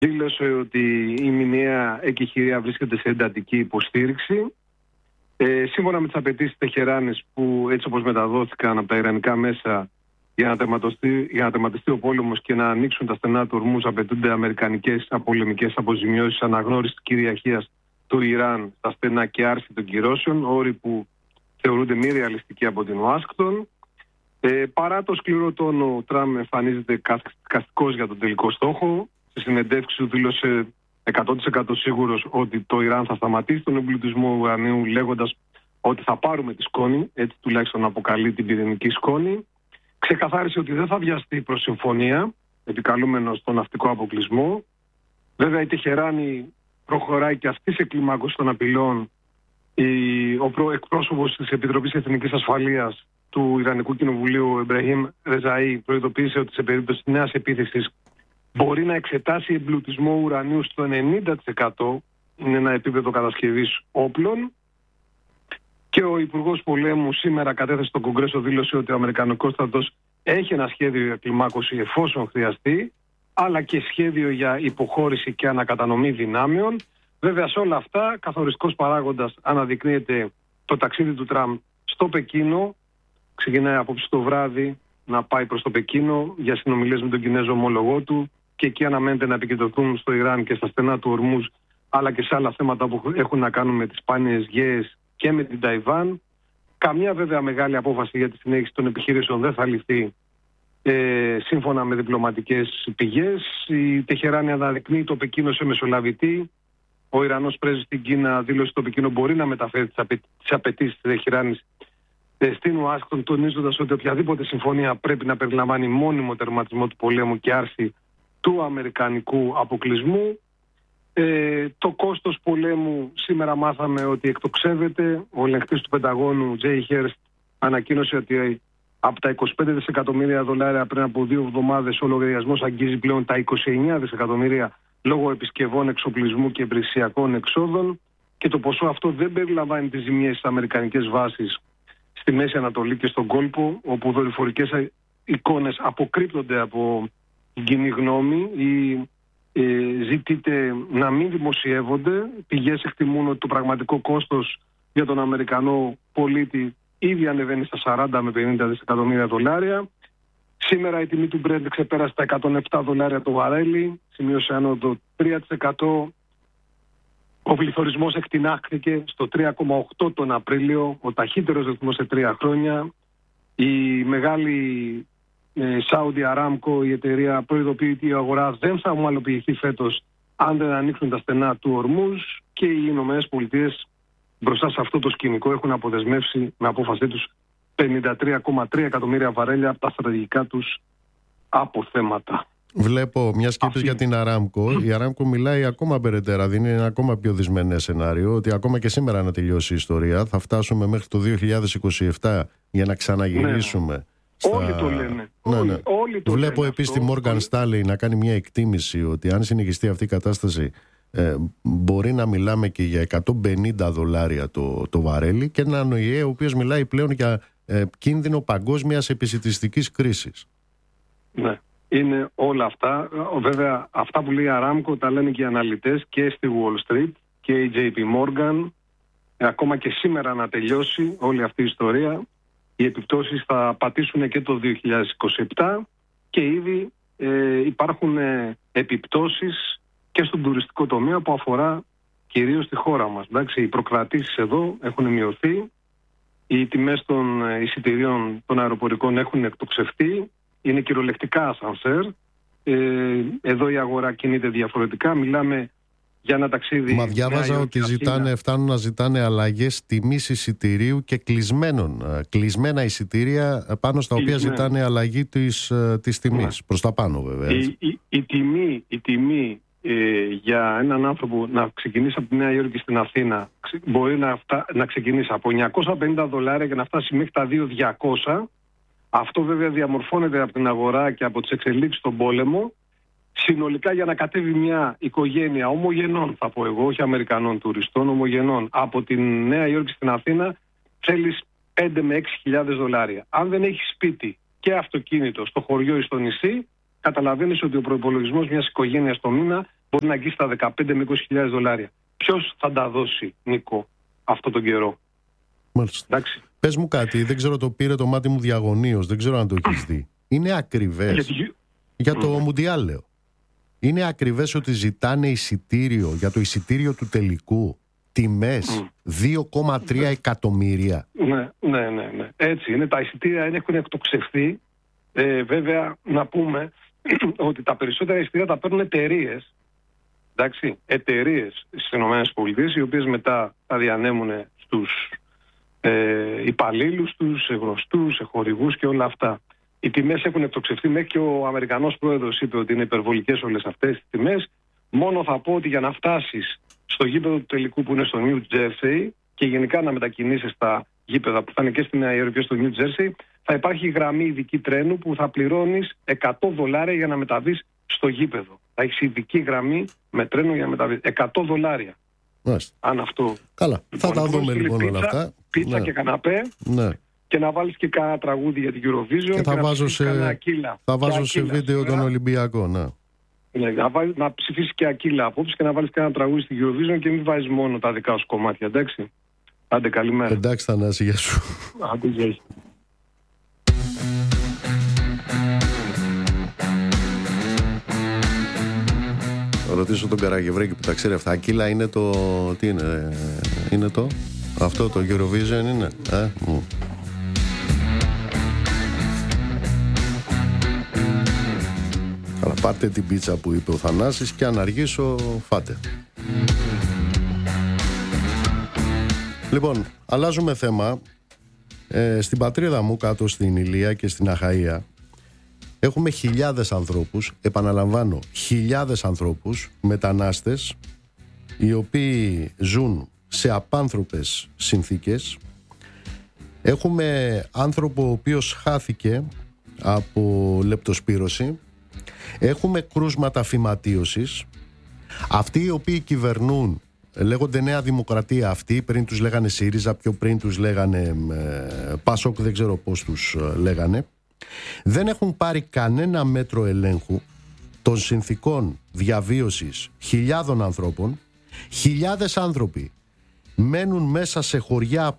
δήλωσε ότι η μηνιαία εκεχηρία βρίσκεται σε εντατική υποστήριξη. Σύμφωνα με τις απαιτήσεις Τεχεράνης, που έτσι όπως μεταδόθηκαν από τα ιρανικά μέσα για να τερματιστεί ο πόλεμος και να ανοίξουν τα στενά του Ορμούζ, απαιτούνται αμερικανικές απολεμικές αποζημιώσεις, αναγνώριση της κυριαρχίας του Ιράν στα στενά και άρση των κυρώσεων, όροι που θεωρούνται μη ρεαλιστικοί από την Ουάσιγκτον. Παρά το σκληρό τόνο, ο Τραμπ εμφανίζεται καστικός για τον τελικό στόχο. Στη συνεντεύξη του δήλωσε 100% σίγουρος ότι το Ιράν θα σταματήσει τον εμπλουτισμό ουρανίου, λέγοντας ότι θα πάρουμε τη σκόνη, έτσι τουλάχιστον αποκαλεί την πυρηνική σκόνη. Ξεκαθάρισε ότι δεν θα βιαστεί προς συμφωνία, επικαλούμενος τον ναυτικό αποκλεισμό. Βέβαια η Τεχεράνη προχωράει και αυτή σε κλιμάκωση των απειλών. Ο εκπρόσωπος της Επιτροπής Εθνικής Ασφαλείας του Ιρανικού Κοινοβουλίου, Εμπραχήμ Ρεζαΐ, προειδοποίησε ότι σε περίπτωση νέας επίθεσης μπορεί να εξετάσει εμπλουτισμό ουρανίου στο 90%, είναι ένα επίπεδο κατασκευής όπλων. Και ο Υπουργός Πολέμου σήμερα κατέθεσε στο Κογκρέσο, δήλωσε ότι ο Αμερικανικός στρατός έχει ένα σχέδιο για κλιμάκωση εφόσον χρειαστεί, αλλά και σχέδιο για υποχώρηση και ανακατανομή δυνάμεων. Βέβαια σε όλα αυτά καθοριστικός παράγοντας αναδεικνύεται το ταξίδι του Τραμπ στο Πεκίνο. Ξεκινάει απόψε το βράδυ να πάει προς το Πεκίνο για συνομιλίες με τον Κινέζο ομόλογό του και εκεί αναμένεται να επικεντρωθούν στο Ιράν και στα στενά του Ορμούζ, αλλά και σε άλλα θέματα που έχουν να κάνουν με τις σπάνιες γέες και με την Ταϊβάν. Καμία βέβαια μεγάλη απόφαση για τη συνέχιση των επιχειρήσεων δεν θα ληφθεί σύμφωνα με διπλωματικές πηγές. Η Τεχεράνη αναδεικνύει το Πεκίνο σε μεσολαβητή. Ο Ιρανός πρέσβης στην Κίνα δήλωσε ότι το Πεκίνο μπορεί να μεταφέρει τις απαιτήσεις της Τεχεράνης στην Ουάσιγκτον, τονίζοντας ότι οποιαδήποτε συμφωνία πρέπει να περιλαμβάνει μόνιμο τερματισμό του πολέμου και άρση του αμερικανικού αποκλεισμού. Το κόστος πολέμου σήμερα μάθαμε ότι εκτοξεύεται. Ο ελεγκτής του Πενταγώνου, Τζέι Χέρστ, ανακοίνωσε ότι από τα 25 δισεκατομμύρια δολάρια πριν από 2 εβδομάδες ο λογαριασμός αγγίζει πλέον τα 29 δισεκατομμύρια λόγω επισκευών, εξοπλισμού και υπηρεσιακών εξόδων. Και το ποσό αυτό δεν περιλαμβάνει τις ζημιές στις αμερικανικές βάσεις στη Μέση Ανατολή και στον κόλπο, όπου δορυφορικές εικόνες αποκρύπτονται από την κοινή γνώμη ή ζητείται να μην δημοσιεύονται. Πηγές εκτιμούν ότι το πραγματικό κόστος για τον Αμερικανό πολίτη ήδη ανεβαίνει στα 40 με 50 δισεκατομμύρια δολάρια. Σήμερα η τιμή του Brent ξεπέρασε τα 107 δολάρια το βαρέλι, σημείωσε άνοδο 3%. Ο πληθωρισμός εκτινάχθηκε στο 3,8 τον Απρίλιο, ο ταχύτερος ρυθμός σε 3 χρόνια. Η μεγάλη Saudi Aramco, η εταιρεία, προειδοποιεί ότι η αγορά δεν θα ομαλοποιηθεί φέτος αν δεν ανοίξουν τα στενά του Ορμούζ, και οι Ηνωμένες Πολιτείες μπροστά σε αυτό το σκηνικό έχουν αποδεσμεύσει με απόφασή τους 53,3 εκατομμύρια βαρέλια από τα στρατηγικά τους αποθέματα. Βλέπω μια σκέψη για την Αράμκο. Η Αράμκο μιλάει ακόμα περαιτέρα, δίνει ένα ακόμα πιο δυσμενές σενάριο, ότι ακόμα και σήμερα να τελειώσει η ιστορία θα φτάσουμε μέχρι το 2027 για να ξαναγυρίσουμε. Όλοι το λένε. Όλοι το Βλέπω λένε επίσης τη Morgan Stanley να κάνει μια εκτίμηση ότι αν συνεχιστεί αυτή η κατάσταση μπορεί να μιλάμε και για 150 δολάρια το βαρέλι, και έναν ΟΗΕ ο οποίος μιλάει πλέον για κίνδυνο παγκόσμιας επισιτιστικής κρίσης. Ναι. Είναι όλα αυτά. Βέβαια, αυτά που λέει η Aramco τα λένε και οι αναλυτές και στη Wall Street και η JP Morgan. Ακόμα και σήμερα να τελειώσει όλη αυτή η ιστορία, οι επιπτώσεις θα πατήσουν και το 2027 και ήδη υπάρχουν επιπτώσεις και στον τουριστικό τομέα που αφορά κυρίως τη χώρα μας. Εντάξει, οι προκρατήσεις εδώ έχουν μειωθεί, οι τιμές των εισιτηρίων των αεροπορικών έχουν εκτοξευτεί. Είναι κυριολεκτικά ασανσέρ. Εδώ η αγορά κινείται διαφορετικά. Μιλάμε για ένα ταξίδι. Μα διάβαζα ότι φτάνουν να ζητάνε αλλαγές τιμής εισιτηρίου και κλεισμένα εισιτήρια πάνω στα οποία ζητάνε αλλαγή της τιμής. Προς τα πάνω βέβαια. Η τιμή για έναν άνθρωπο να ξεκινήσει από τη Νέα Υόρκη στην Αθήνα μπορεί να ξεκινήσει από 950 δολάρια και να φτάσει μέχρι τα 2.200. Αυτό βέβαια διαμορφώνεται από την αγορά και από τις εξελίξεις στον πόλεμο. Συνολικά για να κατέβει μια οικογένεια ομογενών, θα πω εγώ, όχι Αμερικανών τουριστών, ομογενών, από τη Νέα Υόρκη στην Αθήνα, θέλεις 5 με 6.000 δολάρια. Αν δεν έχεις σπίτι και αυτοκίνητο στο χωριό ή στο νησί, καταλαβαίνεις ότι ο προϋπολογισμός μιας οικογένειας το μήνα μπορεί να αγγίσει τα 15 με 20.000 δολάρια. Ποιος θα τα δώσει, Νίκο, αυτόν τον καιρό? Μάλιστα. Εντάξει. Πες μου κάτι, δεν ξέρω, το πήρε το μάτι μου διαγωνίως, δεν ξέρω αν το έχεις δει. Είναι ακριβές για το Μουντιάλ, λέω. Είναι ακριβές ότι ζητάνε εισιτήριο για το εισιτήριο του τελικού τιμές 2,3 εκατομμύρια. Ναι. Έτσι είναι. Τα εισιτήρια έχουν εκτοξευθεί. Βέβαια, να πούμε ότι τα περισσότερα εισιτήρια τα παίρνουν εταιρείες. Εντάξει, εταιρείες στις ΗΠΑ, οι οποίες μετά τα διανέμουν στους υπαλλήλους τους, γνωστούς, χορηγούς και όλα αυτά. Οι τιμές έχουν εκτοξευθεί, μέχρι και ο Αμερικανός πρόεδρος είπε ότι είναι υπερβολικές όλες αυτές τις τιμές. Μόνο θα πω ότι για να φτάσεις στο γήπεδο του τελικού που είναι στο New Jersey και γενικά να μετακινήσεις στα γήπεδα που θα είναι και στη Νέα Υόρκη και στο New Jersey, θα υπάρχει γραμμή ειδική τρένου που θα πληρώνεις $100 για να μεταβείς στο γήπεδο. Θα έχεις ειδική γραμμή με τρένο για να μεταβείς. $100. Αν αυτό. Καλά, θα τα δούμε λοιπόν όλα αυτά. Πίτσα και καναπέ. Ναι. Και να βάλεις και κάνα τραγούδι για την Eurovision. Και θα βάζω σε βίντεο τον Ολυμπιακό, ναι. Να ψηφίσεις και Ακύλα απόψε και να βάλεις κάνα τραγούδι στην Eurovision και μην βάζεις μόνο τα δικά σου κομμάτια, εντάξει. Άντε, καλημέρα. Εντάξει, Θανάση, γεια σου. Άντε, γεια σου. Θα ρωτήσω τον Καραγευρέκη που τα ξέρει αυτά. Ακύλα είναι το... Τι είναι? Είναι το... Αυτό το Eurovision είναι? Αλλά πάρτε την πίτσα που είπε ο Θανάσης και αν αργήσω φάτε. Λοιπόν, αλλάζουμε θέμα. Στην πατρίδα μου, κάτω στην Ηλία και στην Αχαΐα, έχουμε χιλιάδες ανθρώπους, επαναλαμβάνω, χιλιάδες ανθρώπους, μετανάστες, οι οποίοι ζουν σε απάνθρωπες συνθήκες. Έχουμε άνθρωπο ο οποίος χάθηκε από λεπτοσπύρωση. Έχουμε κρούσματα φυματίωσης. Αυτοί οι οποίοι κυβερνούν λέγονται Νέα Δημοκρατία, αυτοί πριν τους λέγανε ΣΥΡΙΖΑ, πιο πριν τους λέγανε ΠΑΣΟΚ, δεν ξέρω πώς τους λέγανε. Δεν έχουν πάρει κανένα μέτρο ελέγχου των συνθηκών διαβίωσης χιλιάδων ανθρώπων. Χιλιάδες άνθρωποι μένουν μέσα σε χωριά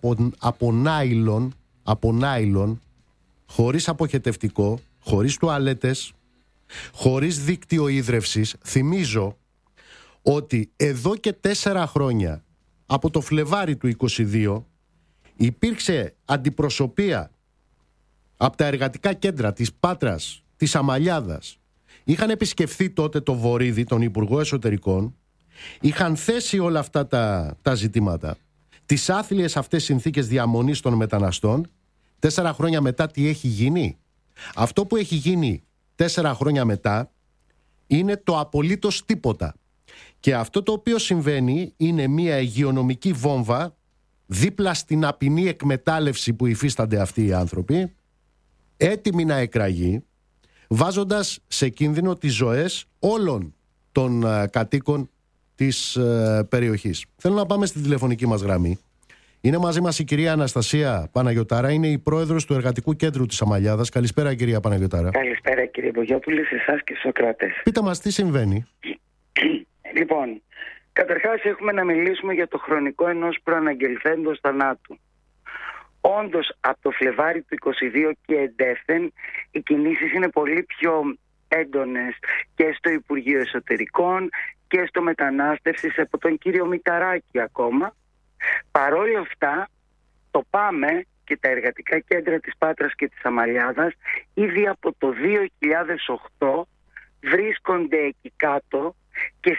από νάιλον, χωρίς αποχετευτικό, χωρίς τουαλέτες, χωρίς δίκτυο ίδρευσης. Θυμίζω ότι εδώ και 4 χρόνια, από το Φλεβάρι του 22, υπήρξε αντιπροσωπεία από τα εργατικά κέντρα της Πάτρας, της Αμαλιάδας. Είχαν επισκεφθεί τότε το Βορίδη, τον Υπουργό Εσωτερικών, είχαν θέσει όλα αυτά τα ζητήματα, τις άθλιες αυτές συνθήκες διαμονής των μεταναστών. 4 χρόνια μετά τι έχει γίνει? Αυτό που έχει γίνει 4 χρόνια μετά είναι το απολύτως τίποτα. Και αυτό το οποίο συμβαίνει είναι μια υγειονομική βόμβα δίπλα στην απεινή εκμετάλλευση που υφίστανται αυτοί οι άνθρωποι, έτοιμη να εκραγεί, βάζοντας σε κίνδυνο τις ζωές όλων των κατοίκων της περιοχής. Θέλω να πάμε στη τηλεφωνική μας γραμμή. Είναι μαζί μας η κυρία Αναστασία Παναγιωτάρα, είναι η πρόεδρος του Εργατικού Κέντρου της Αμαλιάδας. Καλησπέρα, κυρία Παναγιωτάρα. Καλησπέρα, κύριε Μπογιόπουλη, σε εσάς και στους ακροατές. Πείτε μας τι συμβαίνει. Λοιπόν, καταρχάς έχουμε να μιλήσουμε για το χρονικό ενός προαναγγελθέντος θανάτου. Όντως, από το Φλεβάρι του 22 και εντεύθεν, οι κινήσεις είναι πολύ πιο έντονες και στο Υπουργείο Εσωτερικών και στο Μετανάστευσης από τον κύριο Μηταράκη ακόμα. Παρόλα αυτά, το ΠΑΜΕ και τα εργατικά κέντρα της Πάτρας και της Αμαλιάδας ήδη από το 2008 βρίσκονται εκεί κάτω και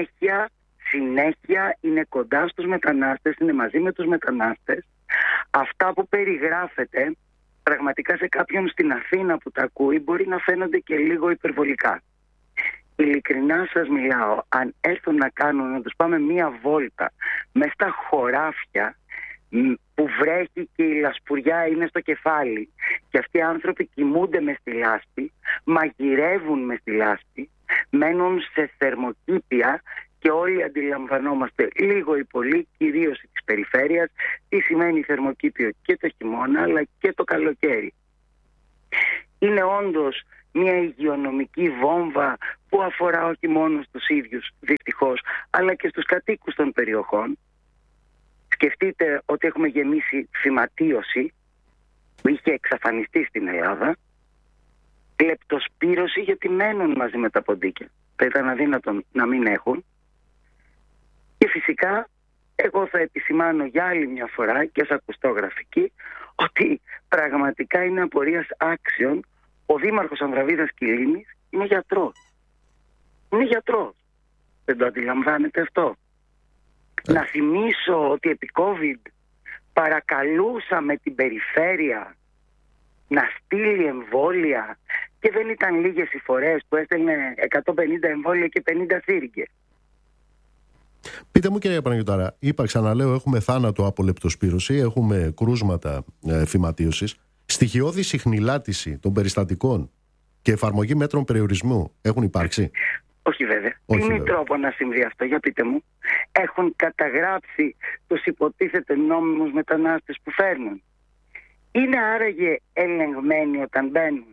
συνέχεια είναι κοντά στους μετανάστες, είναι μαζί με τους μετανάστες. Αυτά που περιγράφεται πραγματικά σε κάποιον στην Αθήνα που τα ακούει μπορεί να φαίνονται και λίγο υπερβολικά. Ειλικρινά σας μιλάω, αν έρθουν να τους πάμε μία βόλτα μες στα χωράφια που βρέχει και η λασπουριά είναι στο κεφάλι και αυτοί οι άνθρωποι κοιμούνται μες στη λάσπη, μαγειρεύουν μες στη λάσπη, μένουν σε θερμοκήπια και όλοι αντιλαμβανόμαστε λίγο ή πολύ, κυρίως της περιφέρειας, τι σημαίνει θερμοκήπιο και το χειμώνα αλλά και το καλοκαίρι. Είναι όντως μια υγειονομική βόμβα που αφορά όχι μόνο στους ίδιους δυστυχώς, αλλά και στους κατοίκους των περιοχών. Σκεφτείτε ότι έχουμε γεμίσει φυματίωση που είχε εξαφανιστεί στην Ελλάδα, κλεπτοσπύρωση γιατί μένουν μαζί με τα ποντίκια. Θα ήταν αδύνατο να μην έχουν. Και φυσικά εγώ θα επισημάνω για άλλη μια φορά και ως ακουστογραφική ότι πραγματικά είναι απορίας άξιων. Ο Δήμαρχος Ανδραβίδας Κιλίνης είναι γιατρός. Είναι γιατρός. Δεν το αντιλαμβάνετε αυτό? Να θυμίσω ότι επί COVID παρακαλούσαμε την περιφέρεια να στείλει εμβόλια και δεν ήταν λίγες οι φορές που έστελνε 150 εμβόλια και 50 θήρυγγες. Πείτε μου, κυρία Παναγιωτάρα, είπα, ξαναλέω, έχουμε θάνατο από λεπτοσπύρωση, έχουμε κρούσματα φυματίωσης, στοιχειώδη συχνηλάτηση των περιστατικών και εφαρμογή μέτρων περιορισμού έχουν υπάρξει? Όχι βέβαια. Τι είναι τρόπο να συμβεί αυτό, για πείτε μου? Έχουν καταγράψει τους υποτίθεται νόμιμους μετανάστες που φέρνουν? Είναι άραγε ελεγμένοι όταν μπαίνουν?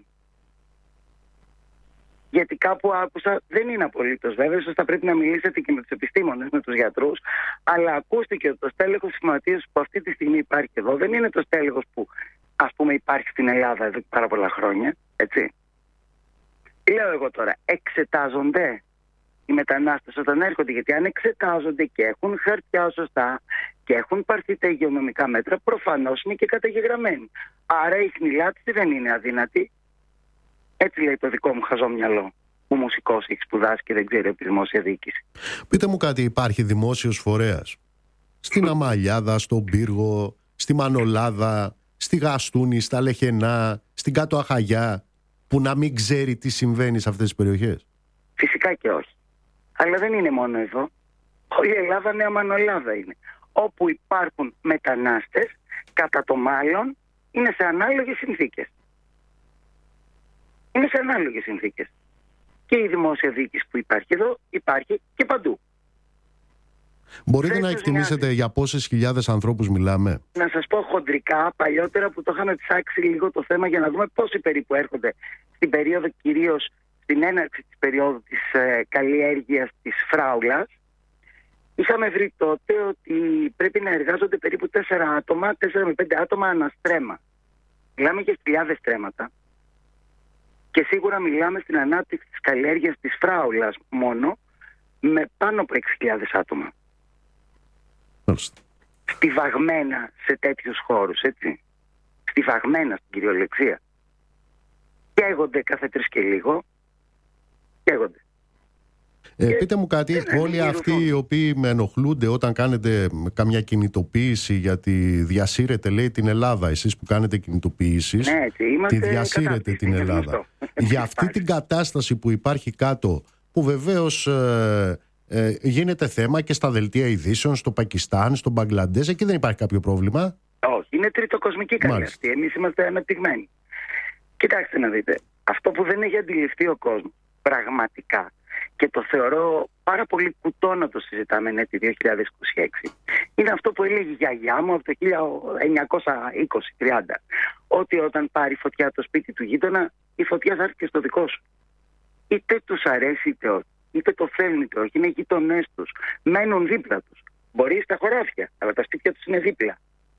Γιατί κάπου άκουσα, δεν είναι απολύτως βέβαια, ίσως θα πρέπει να μιλήσετε και με τους επιστήμονες, με τους γιατρούς, αλλά ακούστηκε ότι το στέλεχος φυματίωσης που αυτή τη στιγμή υπάρχει εδώ δεν είναι το στέλεχος που ας πούμε υπάρχει στην Ελλάδα εδώ και πάρα πολλά χρόνια, έτσι. Λέω εγώ τώρα, εξετάζονται οι μετανάστες όταν έρχονται? Γιατί αν εξετάζονται και έχουν χαρτιά σωστά και έχουν πάρθει τα υγειονομικά μέτρα, προφανώς είναι και καταγεγραμμένοι. Άρα η χνηλάτιση δεν είναι αδύνατη. Έτσι λέει το δικό μου χαζό μυαλό. Ο μουσικός έχει σπουδάσει και δεν ξέρει από τη δημόσια διοίκηση. Πείτε μου κάτι, υπάρχει δημόσιος φορέας στην Αμαλιάδα, στον Πύργο, στη Μανολάδα, στη Γαστούνη, στα Λεχενά, στην Κάτω Αχαγιά, που να μην ξέρει τι συμβαίνει σε αυτές τις περιοχές? Φυσικά και όχι. Αλλά δεν είναι μόνο εδώ. Όλη η Ελλάδα Νέα Μανολάδα είναι. Όπου υπάρχουν μετανάστες, κατά το μάλλον είναι σε ανάλογες συνθήκες. Είναι σε ανάλογες συνθήκες. Και η δημόσια διοίκηση που υπάρχει εδώ υπάρχει και παντού. Μπορείτε να εκτιμήσετε για πόσες χιλιάδες ανθρώπους μιλάμε? Να σας πω χοντρικά, παλιότερα που το είχαμε ψάξει λίγο το θέμα για να δούμε πόσοι περίπου έρχονται στην περίοδο, κυρίως στην έναρξη της περίοδου της καλλιέργειας της φράουλας, είχαμε βρει τότε ότι πρέπει να εργάζονται περίπου 4 με 5 άτομα αναστρέμμα. Μιλάμε για χιλιάδες στρέμματα. Και σίγουρα μιλάμε στην ανάπτυξη της καλλιέργειας της φράουλας μόνο με πάνω από 6.000 άτομα. Στιβαγμένα σε τέτοιους χώρους, έτσι. Στιβαγμένα στην κυριολεξία. Καίγονται κάθε 3 και λίγο. Καίγονται. Πείτε μου κάτι, όλοι αυτοί οι οποίοι με ενοχλούνται όταν κάνετε καμιά κινητοποίηση, γιατί διασύρετε, λέει, την Ελλάδα, εσείς που κάνετε κινητοποιήσεις, ναι, τη διασύρετε την Ελλάδα. Για αυτή την κατάσταση που υπάρχει κάτω, που βεβαίως γίνεται θέμα και στα δελτία ειδήσεων, στο Πακιστάν, στο Μπαγκλαντές, εκεί δεν υπάρχει κάποιο πρόβλημα? Όχι, είναι τριτοκοσμική καλή αυτή. Εμείς είμαστε αναπτυγμένοι. Κοιτάξτε να δείτε, αυτό που δεν έχει αντιληφθεί ο κόσμος πραγματικά, και το θεωρώ πάρα πολύ κουτό να το συζητάμε έτη 2026, είναι αυτό που έλεγε η γιαγιά μου από το 1920-30, ότι όταν πάρει φωτιά το σπίτι του γείτονα, η φωτιά θα έρθει και στο δικό σου. Είτε τους αρέσει είτε όχι, είτε το θέλουν είτε όχι, είναι γείτονές τους, μένουν δίπλα τους. Μπορεί στα χωράφια, αλλά τα σπίτια τους είναι δίπλα.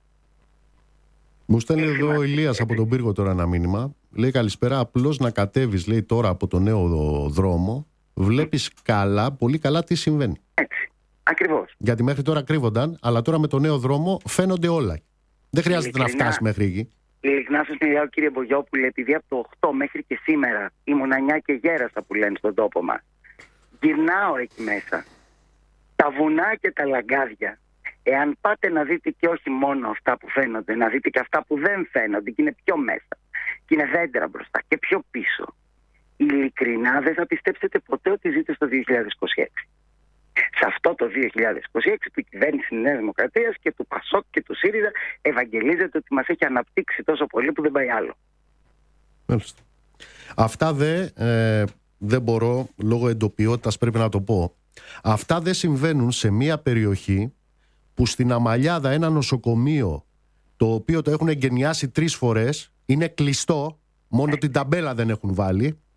Μου στέλνει εδώ ο Ηλίας από τον Πύργο τώρα ένα μήνυμα. Λέει, καλησπέρα, απλώς να κατέβεις, λέει, τώρα από το νέο δρόμο, βλέπεις καλά, πολύ καλά τι συμβαίνει. Έτσι, ακριβώς. Γιατί μέχρι τώρα κρύβονταν, αλλά τώρα με το νέο δρόμο φαίνονται όλα. Δεν χρειάζεται να φτάσει μέχρι εκεί. Ειλικρινά σας μιλάω, κύριε Μπογιόπουλε, επειδή από το 8 μέχρι και σήμερα ήμουν ανιά και γέρασα που λένε στον τόπο μας. Γυρνάω εκεί μέσα. Τα βουνά και τα λαγκάδια. Εάν πάτε να δείτε και όχι μόνο αυτά που φαίνονται, να δείτε και αυτά που δεν φαίνονται και είναι πιο μέσα, και είναι δέντρα μπροστά και πιο πίσω, ειλικρινά δεν θα πιστέψετε ποτέ ότι ζείτε στο 2026. Σε αυτό το 2026 που η κυβέρνηση της Νέας Δημοκρατίας και του ΠΑΣΟΚ και του ΣΥΡΙΖΑ ευαγγελίζεται ότι μας έχει αναπτύξει τόσο πολύ που δεν πάει άλλο. Μάλιστα. Αυτά δεν μπορώ, λόγω εντοπιότητας πρέπει να το πω, αυτά δεν συμβαίνουν σε μια περιοχή που στην Αμαλιάδα ένα νοσοκομείο, το οποίο το έχουν εγκαινιάσει 3 φορές, είναι κλειστό, μόνο την ταμπέλα δεν έχουν βάλει,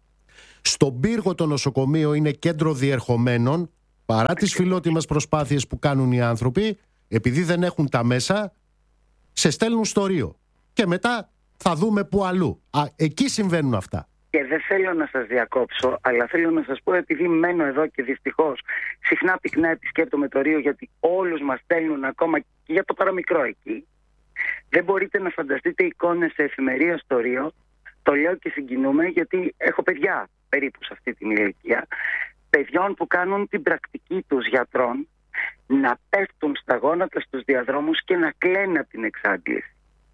Στον πύργο το νοσοκομείο είναι κέντρο διερχομένων, παρά τις φιλότιμες προσπάθειες που κάνουν οι άνθρωποι, επειδή δεν έχουν τα μέσα, σε στέλνουν στο Ρίο. Και μετά θα δούμε πού αλλού. Εκεί συμβαίνουν αυτά. Και δεν θέλω να σας διακόψω, αλλά θέλω να σας πω, επειδή μένω εδώ και δυστυχώς συχνά πυκνά επισκέπτομαι το Ρίο, γιατί όλους μας στέλνουν ακόμα και για το παραμικρό εκεί. Δεν μπορείτε να φανταστείτε εικόνες σε εφημερία στο Ρίο. Το λέω και συγκινούμε, γιατί έχω παιδιά περίπου σε αυτή την ηλικία. Παιδιών που κάνουν την πρακτική τους γιατρών να πέφτουν στα γόνατα στους διαδρόμους και να κλαίνουν από την εξάντληση.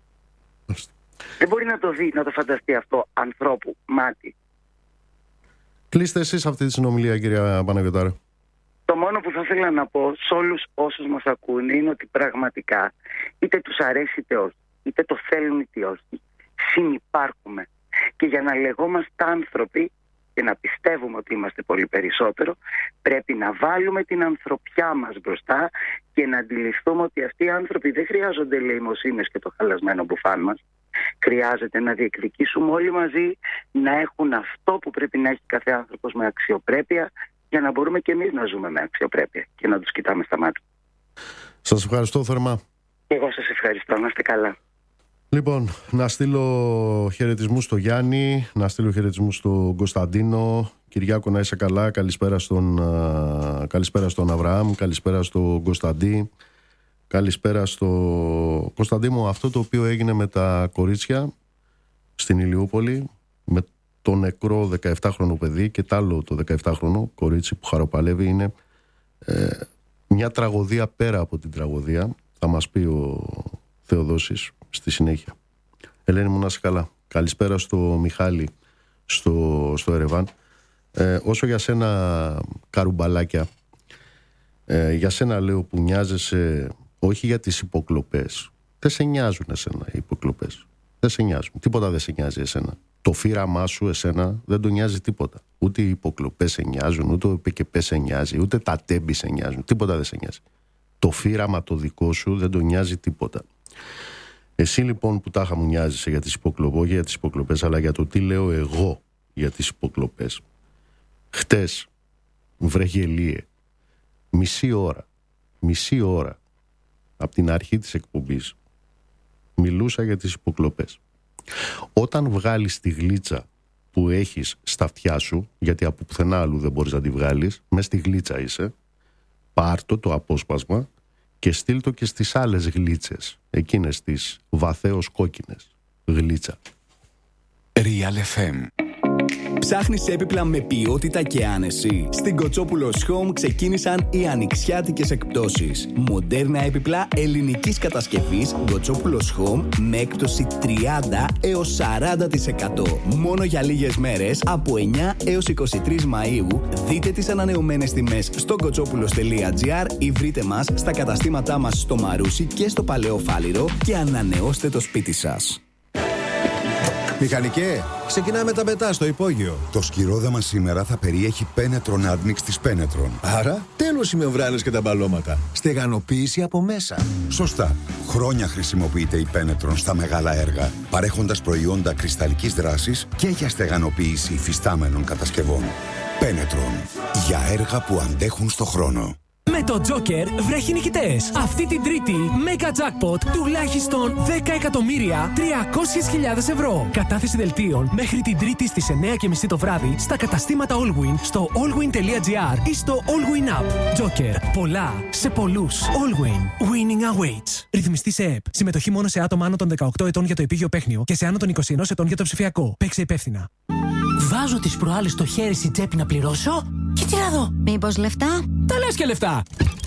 Δεν μπορεί να το δει, να το φανταστεί αυτό ανθρώπου μάτι. Κλείστε εσείς αυτή τη συνομιλία, κυρία Παναγιωτάρα. Το μόνο που θα ήθελα να πω σε όλους όσους μας ακούνε είναι ότι πραγματικά, είτε τους αρέσει είτε όχι, είτε το θέλουν είτε όχι, συνυπάρχουμε. Και για να λεγόμαστε άνθρωποι και να πιστεύουμε ότι είμαστε πολύ περισσότερο, πρέπει να βάλουμε την ανθρωπιά μας μπροστά και να αντιληφθούμε ότι αυτοί οι άνθρωποι δεν χρειάζονται ελεημοσύνες και το χαλασμένο μπουφάν μας. Χρειάζεται να διεκδικήσουμε όλοι μαζί, να έχουν αυτό που πρέπει να έχει κάθε άνθρωπος με αξιοπρέπεια, για να μπορούμε και εμείς να ζούμε με αξιοπρέπεια και να τους κοιτάμε στα μάτια. Σας ευχαριστώ θερμά. Εγώ σας ευχαριστώ, να είστε καλά. Λοιπόν, να στείλω χαιρετισμούς στο Γιάννη, να στείλω χαιρετισμούς στον Κωνσταντίνο. Κυριάκο, να είσαι καλά. Καλησπέρα στον Αβραάμ, καλησπέρα στον Κωνσταντί. Καλησπέρα στο Κωνσταντί μου. Αυτό το οποίο έγινε με τα κορίτσια στην Ηλιούπολη, με το νεκρό 17χρονο παιδί και τ' άλλο το 17χρονο κορίτσι που χαροπαλεύει, είναι μια τραγωδία πέρα από την τραγωδία. Θα μας πει ο Θεοδόσης στη συνέχεια. Ελένη μου, να είσαι καλά. Καλησπέρα στο Μιχάλη στο Ερεβάν. Όσο για σένα, καρουμπαλάκια, για σένα λέω που νοιάζεσαι όχι για τις υποκλοπές. Δεν σε νοιάζουν εσένα οι υποκλοπές. Δεν σε νοιάζουν. Τίποτα δεν σε νοιάζει εσένα. Το φύραμά σου εσένα δεν τον νοιάζει τίποτα. Ούτε οι υποκλοπές σε νοιάζουν, ούτε ο ΠΚΠ σε νοιάζει, ούτε τα τέμπη σε νοιάζουν. Τίποτα δεν σε νοιάζει. Το φύραμα το δικό σου δεν τον νοιάζει τίποτα. Εσύ λοιπόν που τάχα μου νοιάζεσαι για τις υποκλοπές, για τις υποκλοπές, αλλά για το τι λέω εγώ για τις υποκλοπές. Χτες, βρε γελίε, μισή ώρα από την αρχή της εκπομπής μιλούσα για τις υποκλοπές. Όταν βγάλεις τη γλίτσα που έχεις στα αυτιά σου, γιατί από πουθενά άλλου δεν μπορείς να τη βγάλεις, μες στη γλίτσα είσαι, πάρτο το απόσπασμα και στείλ το και στις άλλες γλίτσες, εκείνες τις βαθέως κόκκινες. Γλίτσα. Real FM. Ψάχνεις έπιπλα με ποιότητα και άνεση? Στην Κοτσόπουλος Home ξεκίνησαν οι ανοιξιάτικες εκπτώσεις. Μοντέρνα έπιπλα ελληνικής κατασκευής Κοτσόπουλος Home με έκπτωση 30 έως 40%. Μόνο για λίγες μέρες, από 9 έως 23 Μαΐου. Δείτε τις ανανεωμένες τιμές στο κοτσόπουλος.gr ή βρείτε μας στα καταστήματά μας στο Μαρούσι και στο Παλαιό Φάληρο και ανανεώστε το σπίτι σας. Μηχανικέ, ξεκινάμε τα πετά στο υπόγειο. Το σκυρόδαμα σήμερα θα περιέχει Penetron Admix της Penetron. Άρα, τέλος οι μεμβράνες και τα μπαλώματα. Στεγανοποίηση από μέσα. Σωστά. Χρόνια χρησιμοποιείται η Penetron στα μεγάλα έργα, παρέχοντας προϊόντα κρυσταλλικής δράσης και για στεγανοποίηση υφιστάμενων κατασκευών. Penetron. Για έργα που αντέχουν στο χρόνο. Με το Joker βρέχει νικητές. Αυτή την Τρίτη, Mega Jackpot τουλάχιστον 10.300.000 ευρώ. Κατάθεση δελτίων μέχρι την Τρίτη στις 9:30 το βράδυ στα καταστήματα Allwyn, στο allwyn.gr ή στο Allwyn App. Joker. Πολλά σε πολλούς. Allwyn. Winning awaits. Ρυθμιστή σε ΕΠ. Συμμετοχή μόνο σε άτομα άνω των 18 ετών για το επίγειο παίχνιο και σε άνω των 21 ετών για το ψηφιακό. Παίξε υπεύθυνα. Βάζω τις προάλλες το χέρι στην τσέπη να πληρώσω και τι να δω. Μήπως λεφτά? Τα λες και λεφτά.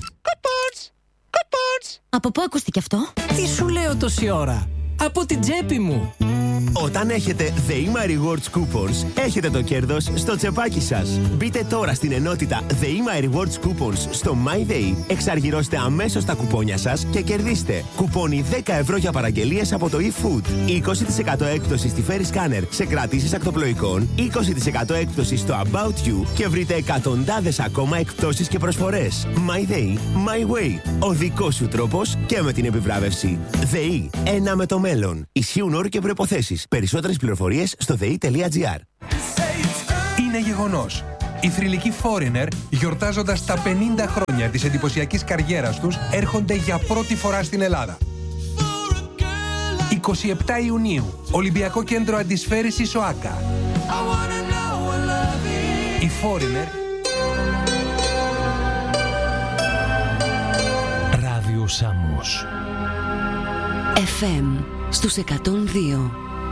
Κουπόνς. Από πού ακούστηκε αυτό? Τι σου λέω τόση ώρα? Από την τσέπη μου. Όταν έχετε The EMA Rewards Coupons, έχετε το κέρδος στο τσεπάκι σας. Μπείτε τώρα στην ενότητα The EMA Rewards Coupons στο MyDay, εξαργυρώστε αμέσως τα κουπόνια σας και κερδίστε κουπόνι 10 ευρώ για παραγγελίες από το eFood, 20% έκπτωση στη Ferry Scanner σε κρατήσεις ακτοπλοϊκών, 20% έκπτωση στο About You και βρείτε εκατοντάδες ακόμα εκπτώσεις και προσφορές. MyDay, My Way. Ο δικός σου τρόπος και με την επιβράβευση. ΔΕΗ, ένα με το μέλλον. Ισχύουν όροι και προϋποθέσεις. Περισσότερες πληροφορίες στο dei.gr. Είναι είναι γεγονός. Οι θρυλικοί Foreigner, γιορτάζοντας τα 50 χρόνια της εντυπωσιακής καριέρας τους, έρχονται για πρώτη φορά στην Ελλάδα. 27 Ιουνίου, Ολυμπιακό Κέντρο Αντισφαίρησης ΟΑΚΑ. Οι Foreigner. Ράδιο Σάμος. FM στους 102.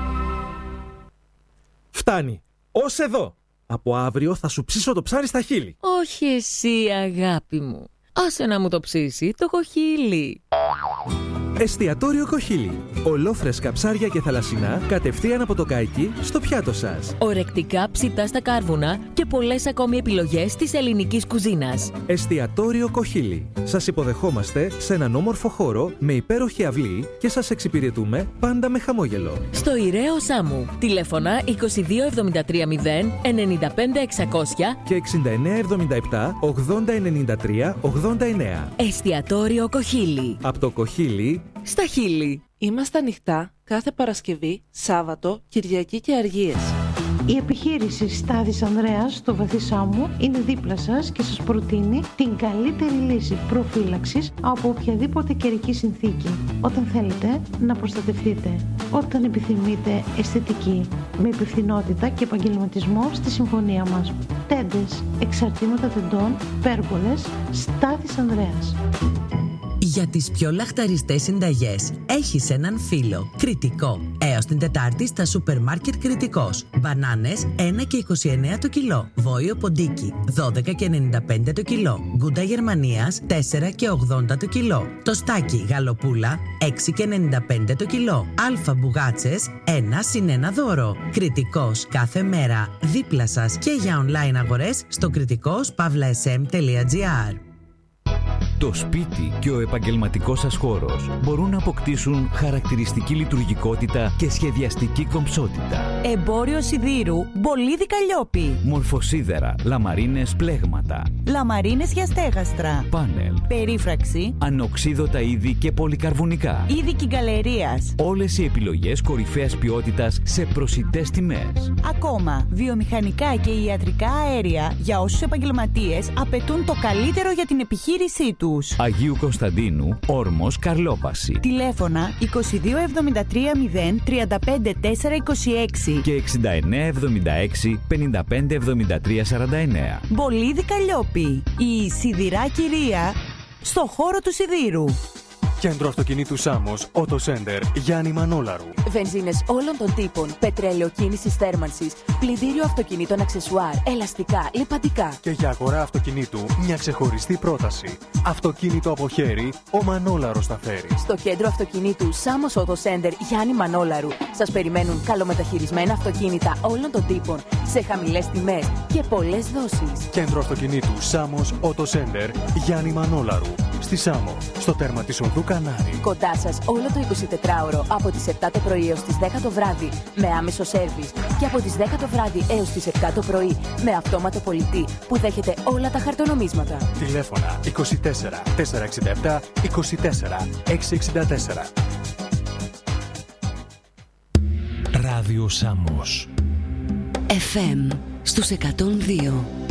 Φτάνει. Ως εδώ. Από αύριο θα σου ψήσω το ψάρι στα χείλη. Όχι εσύ, αγάπη μου. Άσε να μου το ψήσει το κοχύλι. Εστιατόριο Κοχύλι. Ολόφρεσκα ψάρια και θαλασσινά κατευθείαν από το καϊκί στο πιάτο σας. Ορεκτικά ψητά στα κάρβουνα και πολλές ακόμη επιλογές της ελληνικής κουζίνας. Εστιατόριο Κοχύλι. Σας υποδεχόμαστε σε έναν όμορφο χώρο με υπέροχη αυλή και σας εξυπηρετούμε πάντα με χαμόγελο. Στο Ηραίο Σάμου. Τηλέφωνα 22730 95 600 και 6977 8093 89. Εστιατόριο Κοχύλι. Από το Κοχύλι στα χείλη. Είμαστε ανοιχτά κάθε Παρασκευή, Σάββατο, Κυριακή και Αργίες. Η επιχείρηση Στάδης Ανδρέας στο Βαθύ Σάμου είναι δίπλα σας και σας προτείνει την καλύτερη λύση προφύλαξης από οποιαδήποτε καιρική συνθήκη. Όταν θέλετε να προστατευτείτε, όταν επιθυμείτε αισθητική, με υπευθυνότητα και επαγγελματισμό στη συμφωνία μας. Τέντες, εξαρτήματα τεντών, πέργολες, Στάδης Ανδρέας. Για τις πιο λαχταριστές συνταγές έχεις έναν φίλο. Κρητικό. Έως την Τετάρτη στα σούπερ μάρκετ Κρητικός. Μπανάνες 1 και 29 το κιλό. Βόηο ποντίκι 12 και 95 το κιλό. Γκούντα Γερμανίας 4 και 80 το κιλό. Τοστάκι γαλοπούλα 6 και 95 το κιλό. Αλφα μπουγάτσες 1 συν 1 δώρο. Κρητικός κάθε μέρα δίπλα σας και για online αγορές στο kritikos.sm.gr. Το σπίτι και ο επαγγελματικός σας χώρος μπορούν να αποκτήσουν χαρακτηριστική λειτουργικότητα και σχεδιαστική κομψότητα. Εμπόριο σιδήρου Μπολίδι Καλλιόπη. Μορφοσίδερα, λαμαρίνες πλέγματα. Λαμαρίνες για στέγαστρα. Πάνελ. Περίφραξη. Ανοξίδωτα είδη και πολυκαρβουνικά. Είδη κυγκαλερίας. Όλες οι επιλογές κορυφαίας ποιότητας σε προσιτές τιμές. Ακόμα, βιομηχανικά και ιατρικά αέρια για όσους επαγγελματίες απαιτούν το καλύτερο για την επιχείρησή του. Αγίου Κωνσταντίνου, Όρμος, Καρλόπαση. Τηλέφωνα 2273 035 426 και 6976 55 73 49. Μπολίδι Καλλιόπη. Η σιδηρά κυρία στο χώρο του σιδήρου. Κέντρο αυτοκινήτου Σάμος, Auto Center, Γιάννη Μανόλαρου. Βενζίνες όλων των τύπων, πετρέλαιο κίνησης θέρμανσης, πλυντήριο αυτοκινήτων αξεσουάρ, ελαστικά, λιπαντικά. Και για αγορά αυτοκινήτου, μια ξεχωριστή πρόταση. Αυτοκίνητο από χέρι, ο Μανόλαρος θα φέρει. Στο κέντρο αυτοκινήτου Σάμος Auto Center, Γιάννη Μανόλαρου, σας περιμένουν καλομεταχειρισμένα αυτοκίνητα όλων των τύπων, σε χαμηλές τιμές και πολλές δόσεις. Κέντρο αυτοκινήτου Σάμος Auto Center, Γιάννη Μανόλαρου. Στη Σάμο, στο τέρμα της οδού Κανάρι. Κοντά σας όλο το 24ωρο από τις 7 το πρωί έως τις 10 το βράδυ με άμεσο σέρβις και από τις 10 το βράδυ έως τις 7 το πρωί με αυτόματο πολιτή που δέχεται όλα τα χαρτονομίσματα. Τηλέφωνα 24 467 24 664. Ράδιο Σάμος. FM στους 102.